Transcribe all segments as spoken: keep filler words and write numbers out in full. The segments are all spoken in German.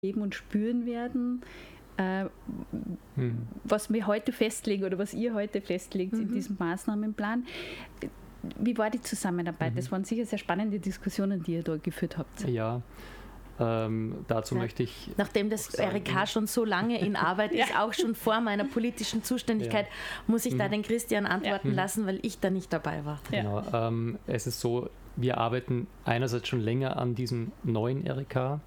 leben und spüren werden, äh, mhm. was wir heute festlegen oder was ihr heute festlegt mhm. in diesem Maßnahmenplan. Wie war die Zusammenarbeit? Mhm. Das waren sicher sehr spannende Diskussionen, die ihr da geführt habt. Ja. Ähm, dazu ja. möchte ich... Nachdem das R E K schon so lange in Arbeit ist, ja. auch schon vor meiner politischen Zuständigkeit, ja. muss ich mhm. da den Christian antworten ja. lassen, weil ich da nicht dabei war. Genau, ja. ähm, es ist so, wir arbeiten einerseits schon länger an diesem neuen R E K.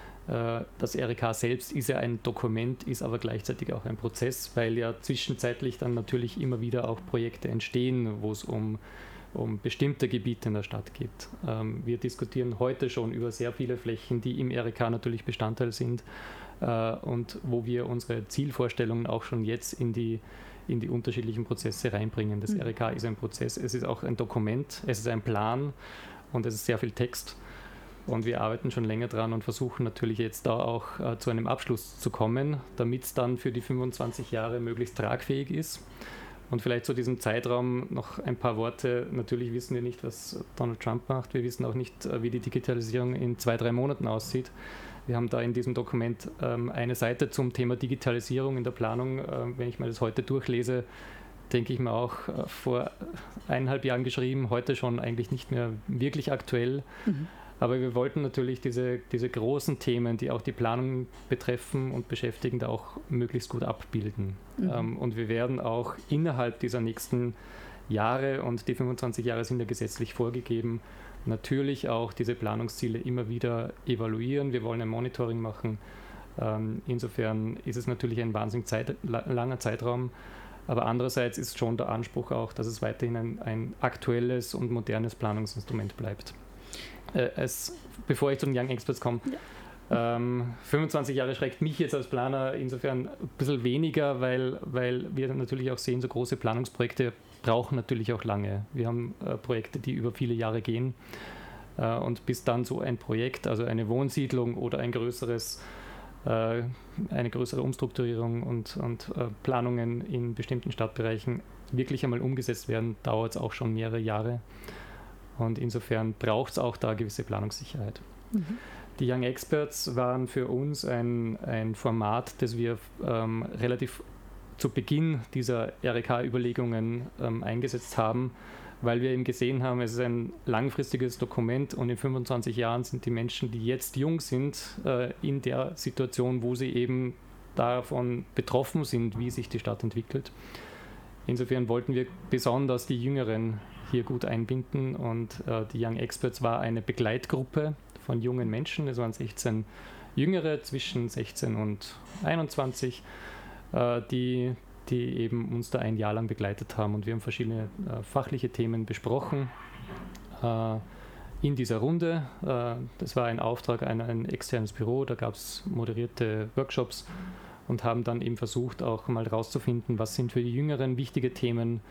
Äh, das R E K selbst ist ja ein Dokument, ist aber gleichzeitig auch ein Prozess, weil ja zwischenzeitlich dann natürlich immer wieder auch Projekte entstehen, wo es um um bestimmte Gebiete in der Stadt geht. Ähm, wir diskutieren heute schon über sehr viele Flächen, die im R E K natürlich Bestandteil sind äh, und wo wir unsere Zielvorstellungen auch schon jetzt in die, in die unterschiedlichen Prozesse reinbringen. Das mhm. R E K ist ein Prozess, es ist auch ein Dokument, es ist ein Plan und es ist sehr viel Text. Und wir arbeiten schon länger dran und versuchen natürlich jetzt da auch äh, zu einem Abschluss zu kommen, damit es dann für die fünfundzwanzig Jahre möglichst tragfähig ist. Und vielleicht zu diesem Zeitraum noch ein paar Worte. Natürlich wissen wir nicht, was Donald Trump macht. Wir wissen auch nicht, wie die Digitalisierung in zwei, drei Monaten aussieht. Wir haben da in diesem Dokument ähm, eine Seite zum Thema Digitalisierung in der Planung. Äh, wenn ich mir das heute durchlese, denke ich mir auch, äh, vor eineinhalb Jahren geschrieben, heute schon eigentlich nicht mehr wirklich aktuell. Mhm. Aber wir wollten natürlich diese, diese großen Themen, die auch die Planung betreffen und beschäftigen, da auch möglichst gut abbilden. Mhm. Ähm, und wir werden auch innerhalb dieser nächsten Jahre, und die fünfundzwanzig Jahre sind ja gesetzlich vorgegeben, natürlich auch diese Planungsziele immer wieder evaluieren. Wir wollen ein Monitoring machen. Ähm, insofern ist es natürlich ein wahnsinnig Zeit, langer Zeitraum. Aber andererseits ist schon der Anspruch auch, dass es weiterhin ein, ein aktuelles und modernes Planungsinstrument bleibt. Äh, es, bevor ich zu den Young Experts komme, ja. ähm, fünfundzwanzig Jahre schreckt mich jetzt als Planer insofern ein bisschen weniger, weil, weil wir natürlich auch sehen, so große Planungsprojekte brauchen natürlich auch lange. Wir haben äh, Projekte, die über viele Jahre gehen äh, und bis dann so ein Projekt, also eine Wohnsiedlung oder ein größeres, äh, eine größere Umstrukturierung und, und äh, Planungen in bestimmten Stadtbereichen wirklich einmal umgesetzt werden, dauert es auch schon mehrere Jahre. Und insofern braucht es auch da gewisse Planungssicherheit. Mhm. Die Young Experts waren für uns ein, ein Format, das wir ähm, relativ zu Beginn dieser R E K-Überlegungen ähm, eingesetzt haben, weil wir eben gesehen haben, es ist ein langfristiges Dokument und in fünfundzwanzig Jahren sind die Menschen, die jetzt jung sind, äh, in der Situation, wo sie eben davon betroffen sind, wie sich die Stadt entwickelt. Insofern wollten wir besonders die Jüngeren hier gut einbinden und äh, die Young Experts war eine Begleitgruppe von jungen Menschen. Es waren sechzehn Jüngere zwischen sechzehn und einundzwanzig, äh, die, die eben uns da ein Jahr lang begleitet haben und wir haben verschiedene äh, fachliche Themen besprochen äh, in dieser Runde. Äh, das war ein Auftrag an ein externes Büro, da gab es moderierte Workshops und haben dann eben versucht, auch mal rauszufinden, was sind für die Jüngeren wichtige Themen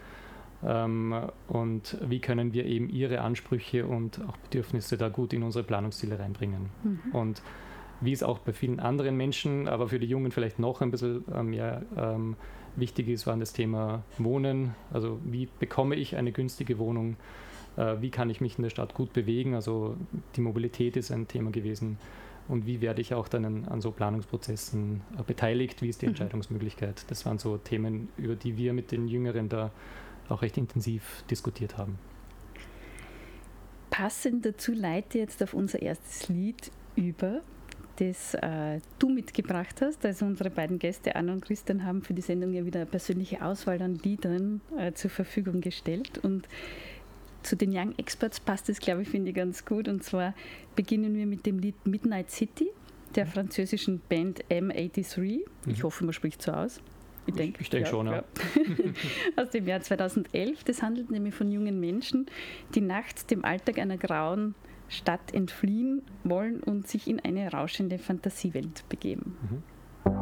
ähm, und wie können wir eben ihre Ansprüche und auch Bedürfnisse da gut in unsere Planungsziele reinbringen. Mhm. Und wie es auch bei vielen anderen Menschen, aber für die Jungen vielleicht noch ein bisschen äh, mehr ähm, wichtig ist, war das Thema Wohnen. Also wie bekomme ich eine günstige Wohnung? Äh, wie kann ich mich in der Stadt gut bewegen? Also die Mobilität ist ein Thema gewesen. Und wie werde ich auch dann an, an so Planungsprozessen äh, beteiligt? Wie ist die Entscheidungsmöglichkeit? Das waren so Themen, über die wir mit den Jüngeren da auch recht intensiv diskutiert haben. Passend dazu leite jetzt auf unser erstes Lied über, das äh, du mitgebracht hast. Also unsere beiden Gäste, Anna und Christian, haben für die Sendung ja wieder eine persönliche Auswahl an Liedern äh, zur Verfügung gestellt. Und zu den Young Experts passt es, glaube ich, finde ich ganz gut. Und zwar beginnen wir mit dem Lied Midnight City der französischen Band M dreiundachtzig. Ich hoffe, man spricht so aus. Ich denke ich denk ja, schon, ja. ja. Aus dem Jahr zweitausendelf. Das handelt nämlich von jungen Menschen, die nachts dem Alltag einer grauen Stadt entfliehen wollen und sich in eine rauschende Fantasiewelt begeben. Mhm.